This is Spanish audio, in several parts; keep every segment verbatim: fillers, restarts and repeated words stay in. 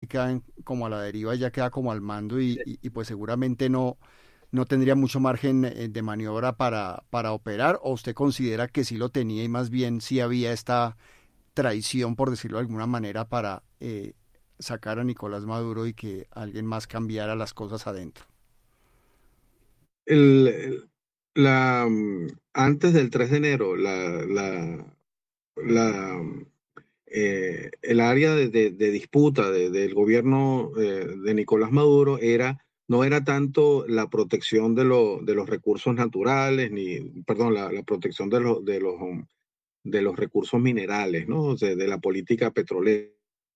queda como a la deriva, ya queda como al mando y, y, y pues seguramente no, no tendría mucho margen eh, de maniobra para, para operar, o usted considera que sí lo tenía y más bien sí había esta traición, por decirlo de alguna manera, para eh, sacar a Nicolás Maduro y que alguien más cambiara las cosas adentro. El, el- la, mm, Antes del tres de enero, la, la, la, eh, el área de, de- de disputa de- del gobierno eh, de Nicolás Maduro era, no era tanto la protección de, lo- de los recursos naturales, ni, perdón, la, la protección de, los de, los, um, de los recursos minerales, ¿no? O sea, de la política petrolera.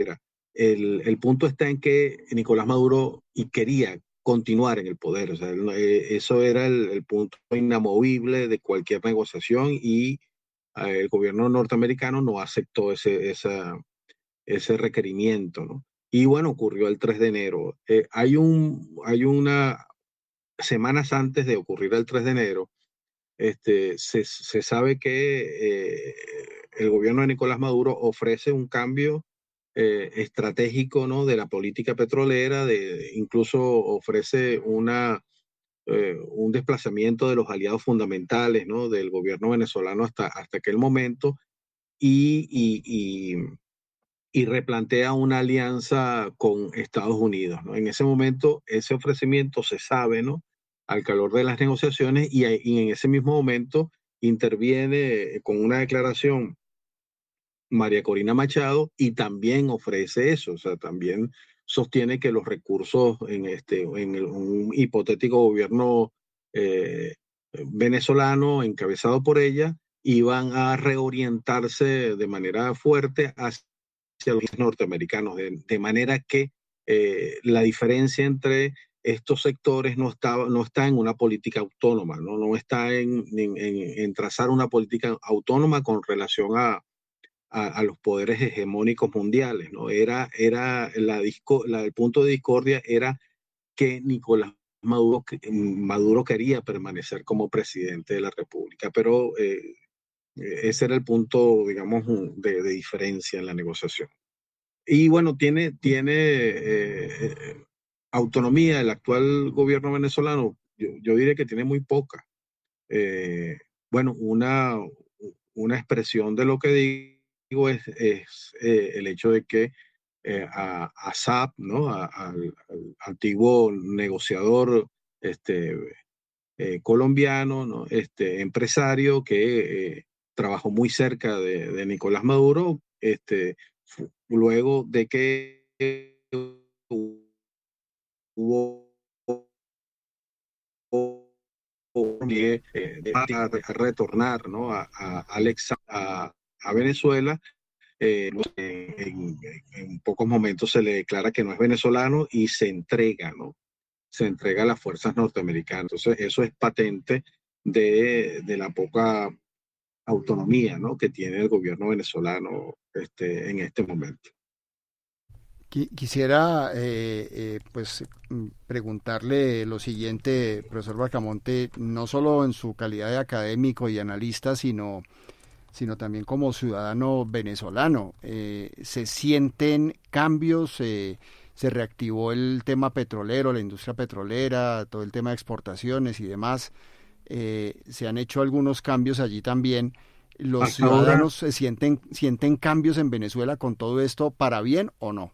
El, el punto está en que Nicolás Maduro y quería continuar en el poder. O sea, él no- eh, eso era el, el punto inamovible de cualquier negociación y eh, el gobierno norteamericano no aceptó ese, esa, ese requerimiento, ¿no? Y bueno, ocurrió el tres de enero. Eh, hay un, hay una, semanas antes de ocurrir el tres de enero, este, se, se sabe que eh, el gobierno de Nicolás Maduro ofrece un cambio eh, estratégico, ¿no? De la política petrolera, de, incluso ofrece una, eh, un desplazamiento de los aliados fundamentales, ¿no? Del gobierno venezolano hasta, hasta aquel momento y, y, y, y replantea una alianza con Estados Unidos, ¿no? En ese momento, ese ofrecimiento se sabe, ¿no? Al calor de las negociaciones y, y en ese mismo momento interviene con una declaración María Corina Machado y también ofrece eso, o sea, también sostiene que los recursos en, este, en el- un hipotético gobierno eh, venezolano encabezado por ella iban a reorientarse de manera fuerte hacia los norteamericanos, de, de manera que eh, la diferencia entre estos sectores no está, no está en una política autónoma, no, no está en, en, en trazar una política autónoma con relación a a, a los poderes hegemónicos mundiales, ¿no? Era, era la disco, la, el punto de discordia era que Nicolás Maduro, Maduro quería permanecer como presidente de la República, pero eh, ese era el punto, digamos, de, de, diferencia en la negociación. Y bueno, tiene, tiene eh, eh, autonomía el actual gobierno venezolano, yo, yo diría que tiene muy poca. Eh, bueno, una, una expresión de lo que digo es, es eh, el hecho de que eh, a, a S A P, ¿no? A- al, al antiguo negociador este, eh, colombiano, ¿no? Este, empresario que eh, trabajó muy cerca de, de Nicolás Maduro, este, fu- luego de que hubo eh, a, a retornar, ¿no? a, a, Alexa, a, a Venezuela. Eh, en, en, pocos momentos se le declara que no es venezolano y se entrega, ¿no? Se entrega a las fuerzas norteamericanas. Entonces, eso es patente de, de la poca autonomía, ¿no? Que tiene el gobierno venezolano este, en este momento. Quisiera eh, eh, pues mm, preguntarle lo siguiente, profesor Bacamonte, no solo en su calidad de académico y analista, sino, sino también como ciudadano venezolano. Eh, ¿se sienten cambios? Eh, ¿se reactivó el tema petrolero, la industria petrolera, todo el tema de exportaciones y demás? Eh, ¿se han hecho algunos cambios allí también? ¿Los Hasta ahora, ciudadanos se sienten, sienten cambios en Venezuela con todo esto para bien o no?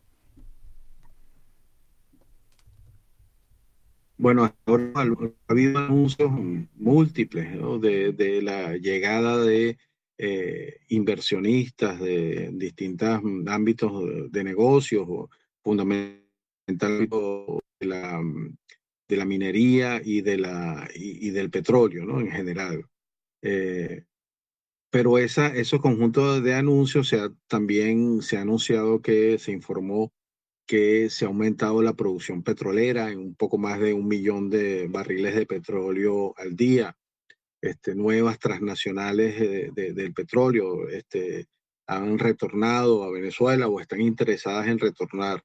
bueno, hasta ahora ha habido anuncios múltiples, ¿no? de, de la llegada de eh, inversionistas de distintos ámbitos de, de negocios, o fundamentalmente de la, de la minería y, de la, y, y del petróleo, ¿no? En general. Eh, pero esa, esos conjuntos de anuncios se ha- también se ha anunciado que se informó que se ha aumentado la producción petrolera en un poco más de un millón de barriles de petróleo al día. Este, nuevas transnacionales de- de- del petróleo este, han retornado a Venezuela o están interesadas en retornar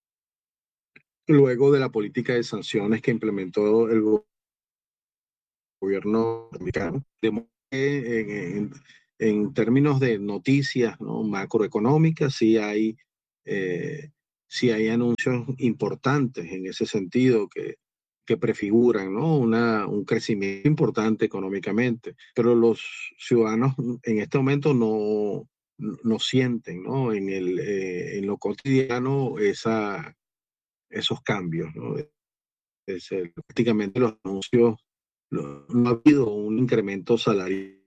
luego de la política de sanciones que implementó el go- gobierno americano. De modo que en, en- en términos de noticias, ¿no? Macroeconómicas, sí hay... eh, sí hay anuncios importantes en ese sentido que, que prefiguran, ¿no? Una, un crecimiento importante económicamente, pero los ciudadanos en este momento no, no sienten, ¿no? En el, eh, en lo cotidiano esa, esos cambios, ¿no? Es, el- prácticamente los anuncios, no, no ha habido un incremento salarial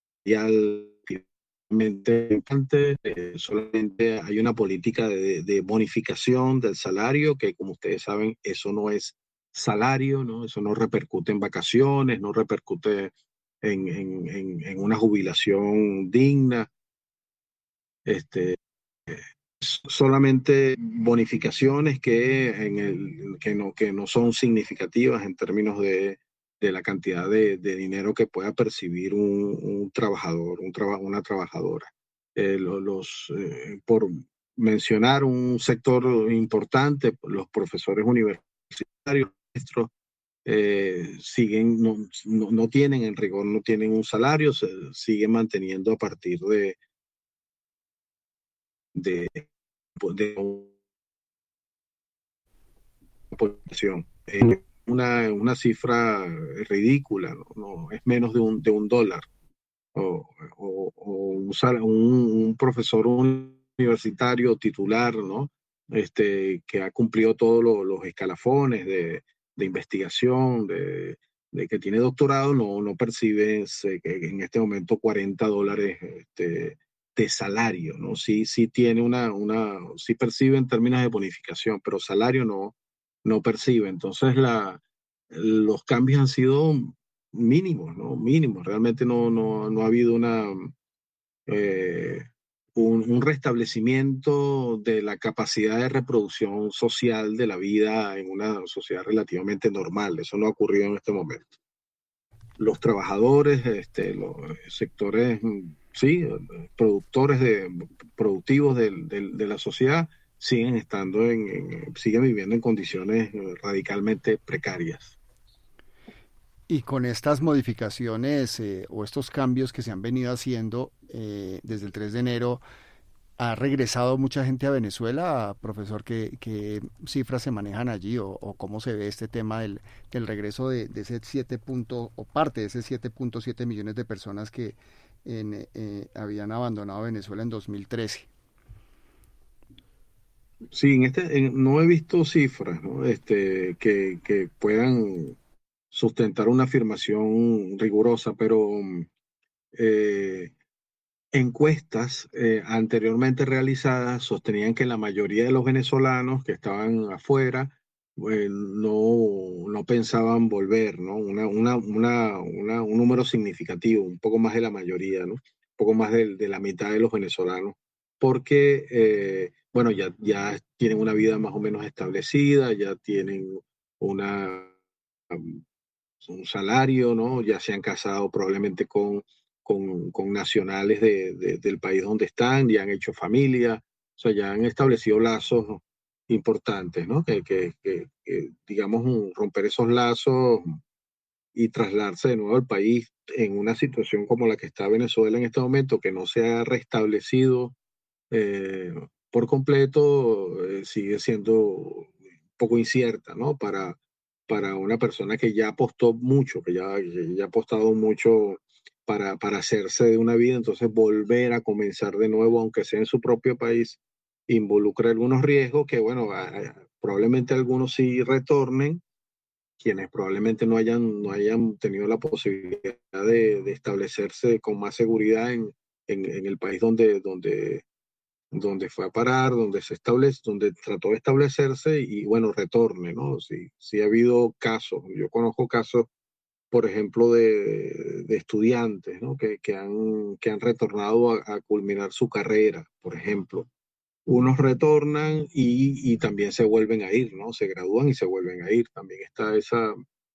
importante, eh, solamente hay una política de, de bonificación del salario, que como ustedes saben, eso no es salario, ¿no? Eso no repercute en vacaciones, no repercute en, en, en, en una jubilación digna, este, solamente bonificaciones que, en el, que, no, que no son significativas en términos de, de la cantidad de, de dinero que pueda percibir un, un trabajador, un traba, una trabajadora. Eh, lo- los, eh, por mencionar un sector importante, los profesores universitarios, maestros, eh, siguen, no, no, no tienen en rigor, no tienen un salario, se siguen manteniendo a partir de, de, de población. Eh, una, una cifra ridícula, ¿no? No, es menos de un, de un dólar. O, o, o un, un, un, profesor universitario titular, ¿no? Este, que ha cumplido todos lo, los escalafones de, de investigación, de, de, que tiene doctorado, no, no percibe que en este momento cuarenta dólares este, de salario, ¿no? Sí, sí tiene una, una, sí percibe en términos de bonificación, pero salario no, no percibe. Entonces la, los cambios han sido mínimos, ¿no? Mínimos. Realmente no, no, no ha habido una, eh, un, un restablecimiento de la capacidad de reproducción social de la vida en una sociedad relativamente normal. Eso no ha ocurrido en este momento. Los trabajadores, este, los sectores, sí, productores de, productivos de, de, de la sociedad siguen estando en, en, siguen viviendo en condiciones radicalmente precarias. Y con estas modificaciones eh, o estos cambios que se han venido haciendo eh, desde el tres de enero, ¿ha regresado mucha gente a Venezuela? Profesor, ¿qué, qué cifras se manejan allí o, o cómo se ve este tema del, del regreso de, de ese siete punto, o parte de ese siete punto siete millones de personas que en, eh, habían abandonado Venezuela en dos mil trece? Sí, en este, en- no he visto cifras, ¿no? Este, que, que puedan sustentar una afirmación rigurosa, pero eh, encuestas eh, anteriormente realizadas sostenían que la mayoría de los venezolanos que estaban afuera eh, no, no pensaban volver, ¿no? Una, una, una, una- un número significativo, un poco más de la mayoría, ¿no? Un poco más de, de la mitad de los venezolanos, porque, eh, bueno, ya, ya tienen una vida más o menos establecida, ya tienen una, um, un salario, ¿no? Ya se han casado probablemente con, con, con nacionales de, de, del país donde están, ya han hecho familia, o sea, ya han establecido lazos importantes, ¿no? Que, que, que, que digamos, romper esos lazos y trasladarse de nuevo al país en una situación como la que está Venezuela en este momento, que no se ha restablecido eh, por completo, eh, sigue siendo un poco incierta, ¿no? Para, para una persona que ya apostó mucho, que ya, que ya ha apostado mucho para, para hacerse de una vida, entonces volver a comenzar de nuevo, aunque sea en su propio país, involucra algunos riesgos que, bueno, a- a- probablemente algunos sí retornen, quienes probablemente no hayan, no hayan tenido la posibilidad de, de establecerse con más seguridad en, en, en el país donde, donde, donde fue a parar, donde se establece, donde trató de establecerse y bueno, retorne, ¿no? Sí, sí ha habido casos, yo conozco casos, por ejemplo, de, de estudiantes, ¿no? Que, que, han, que han retornado a, a culminar su carrera, por ejemplo. Unos retornan y, y también se vuelven a ir, ¿no? Se gradúan y se vuelven a ir. También está esa,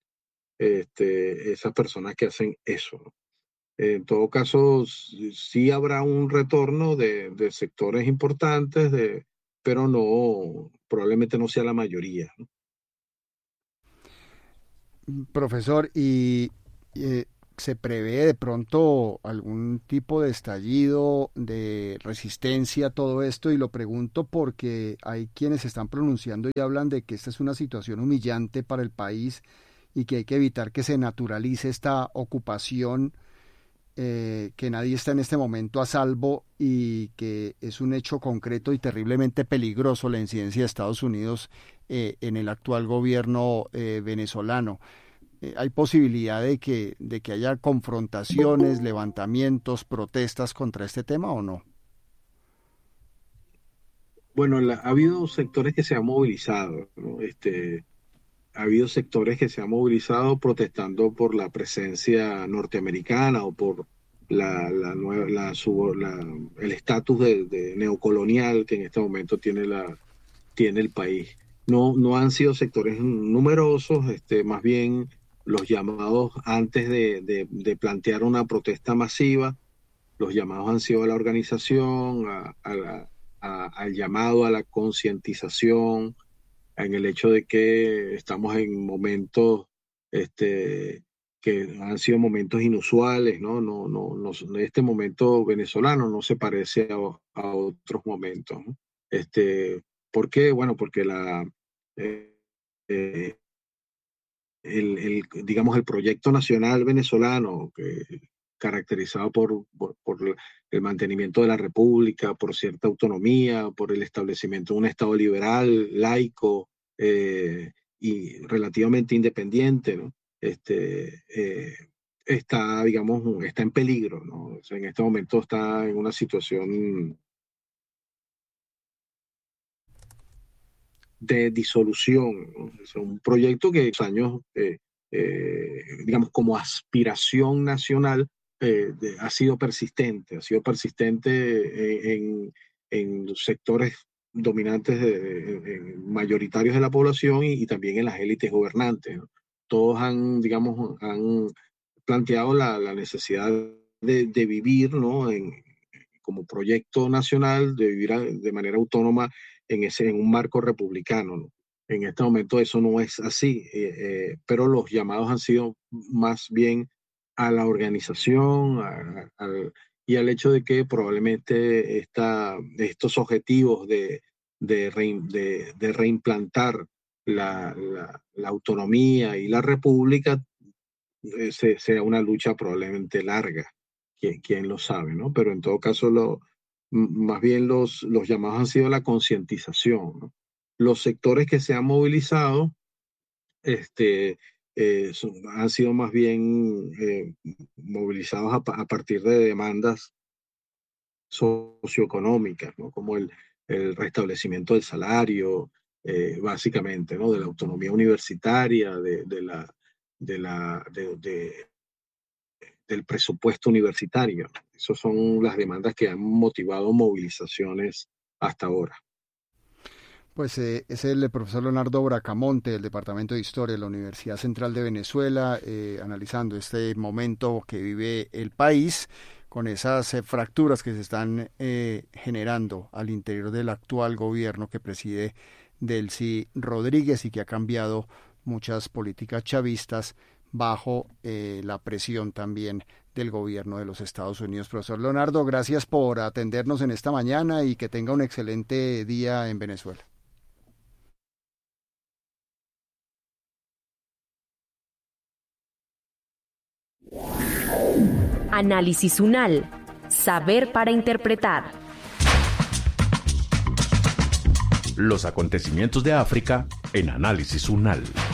este, esas personas que hacen eso, ¿no? En todo caso, sí habrá un retorno de, de sectores importantes, de, pero no, probablemente no sea la mayoría, ¿no? Profesor, y eh, ¿se prevé de pronto algún tipo de estallido, de resistencia a todo esto? Y lo pregunto porque hay quienes se están pronunciando y hablan de que esta es una situación humillante para el país y que hay que evitar que se naturalice esta ocupación, eh, que nadie está en este momento a salvo y que es un hecho concreto y terriblemente peligroso la incidencia de Estados Unidos eh, en el actual gobierno eh, venezolano. Eh, ¿Hay posibilidad de que, de que haya confrontaciones, levantamientos, protestas contra este tema o no? Bueno, la- ha habido sectores que se han movilizado, ¿no? Este, ha habido sectores que se han movilizado protestando por la presencia norteamericana o por la, la nueva, la, subo- la- el estatus de, de neocolonial que en este momento tiene la, tiene el país. No, no han sido sectores numerosos, este, más bien los llamados antes de, de- de plantear una protesta masiva, los llamados han sido a la organización, a- a la- a- al llamado a la concientización, en el hecho de que estamos en momentos este, que han sido momentos inusuales, ¿no? No, no, no, este momento venezolano no se parece a, a otros momentos, ¿no? Este, ¿por qué? Bueno, porque la, eh, eh, el, el, digamos, el proyecto nacional venezolano, que, caracterizado por, por, por el mantenimiento de la república, por cierta autonomía, por el establecimiento de un Estado liberal, laico eh, y relativamente independiente, ¿no? Este, eh, está, digamos, está en peligro, ¿no? O sea, en este momento está en una situación de disolución, ¿no? Es un proyecto que años, eh, eh, digamos, como aspiración nacional, eh, de, ha sido persistente, ha sido persistente en, en los sectores dominantes, de, de, mayoritarios de la población y, y también en las élites gobernantes, ¿no? Todos han, digamos, han planteado la, la necesidad de, de vivir, ¿no? En, como proyecto nacional, de vivir de manera autónoma en, ese, en un marco republicano, ¿no? En este momento eso no es así, eh, eh, pero los llamados han sido más bien a la organización a, a, y al hecho de que probablemente esta, estos objetivos de, de, re, de, de reimplantar la, la, la, autonomía y la república eh, se, sea una lucha probablemente larga, quien, quien lo sabe, ¿no? Pero en todo caso lo, más bien los, los llamados han sido la concientización, ¿no? Los sectores que se han movilizado este, eh, son, han sido más bien eh, movilizados a, a, partir de demandas socioeconómicas, ¿no? Como el, el restablecimiento del salario, eh, básicamente, ¿no? De la autonomía universitaria, de, de la, de la, de, de, del presupuesto universitario. Esas son las demandas que han motivado movilizaciones hasta ahora. Pues eh, es el profesor Leonardo Bracamonte del Departamento de Historia de la Universidad Central de Venezuela, eh, analizando este momento que vive el país con esas eh, fracturas que se están eh, generando al interior del actual gobierno que preside Delcy Rodríguez y que ha cambiado muchas políticas chavistas bajo eh, la presión también del gobierno de los Estados Unidos. Profesor Leonardo, gracias por atendernos en esta mañana y que tenga un excelente día en Venezuela. Análisis UNAL. Saber para interpretar. Los acontecimientos de África en Análisis UNAL.